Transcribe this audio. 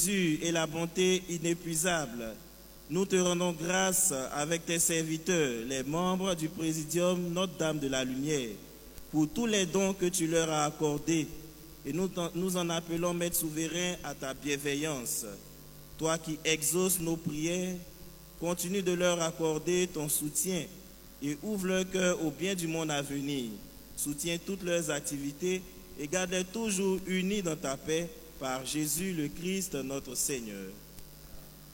Jésus et la bonté inépuisable, nous te rendons grâce avec tes serviteurs, les membres du Présidium Notre-Dame de la Lumière, pour tous les dons que tu leur as accordés. Et nous en appelons, Maître souverain, à ta bienveillance. Toi qui exauces nos prières, continue de leur accorder ton soutien et ouvre leur cœur au bien du monde à venir. Soutiens toutes leurs activités et garde-les toujours unis dans ta paix par Jésus le Christ notre Seigneur.